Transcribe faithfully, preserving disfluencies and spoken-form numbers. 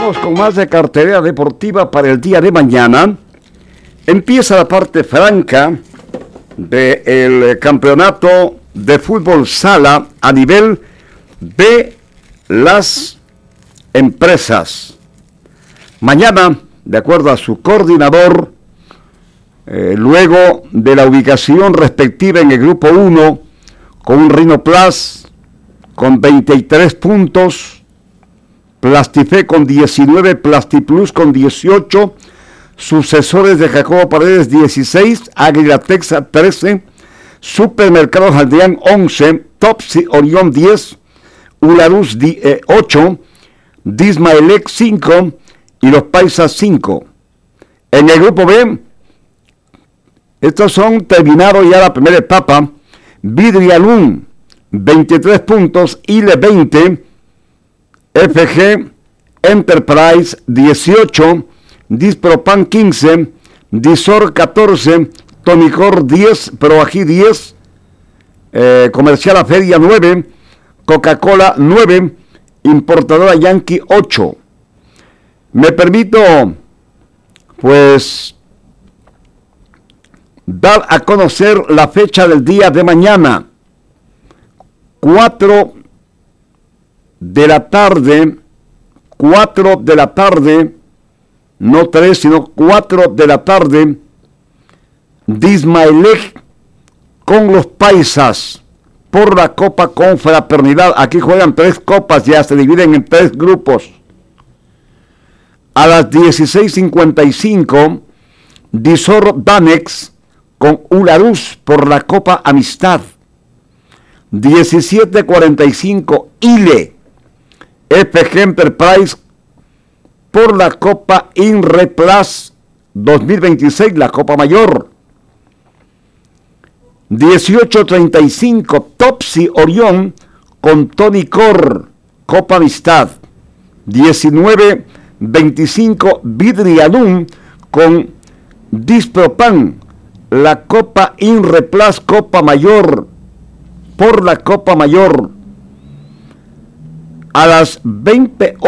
Vamos con más de cartelera deportiva para el día de mañana. Empieza la parte franca del campeonato de fútbol sala a nivel de las empresas. Mañana, de acuerdo a su coordinador, eh, luego de la ubicación respectiva en el grupo uno, con un Rhinoplas con veintitrés puntos, Plastife con diecinueve, Plastiplus con dieciocho, sucesores de Jacobo Paredes dieciséis, Águila Texas trece, Supermercados Aldeán once, Topsy Orión diez, Ularus ocho, Dismaelec cinco y Los Paisas cinco. En el grupo B, estos son terminados ya la primera etapa. Vidrialum veintitrés puntos, Ile veinte, F G Enterprise dieciocho, Dispropan quince, Disor catorce, Tonicor diez, Proají diez, eh, Comercial La Feria nueve, Coca-Cola nueve, Importadora Yankee ocho. Me permito, pues, dar a conocer la fecha del día de mañana. cuatro de la tarde, cuatro de la tarde, no tres, sino cuatro de la tarde, Dismaelec con Los Paisas por la Copa Confraternidad. Aquí juegan tres copas, ya se dividen en tres grupos. A las dieciséis cincuenta y cinco, Disor Danex con Ularus por la Copa Amistad. diecisiete cuarenta y cinco, Ile, F G Enterprise por la Copa Inreplas dos mil veintiséis, la Copa Mayor. dieciocho treinta y cinco, Topsy Orión con Tonicor, Copa Amistad. diecinueve veinticinco, Vidrialum con Dispropan, la Copa Inreplas, Copa Mayor, por la Copa Mayor. A las veinte